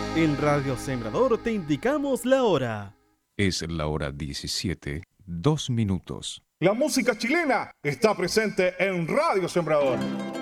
En Radio Sembrador te indicamos la hora. Es la hora 17, 2 minutos. La música chilena está presente en Radio Sembrador.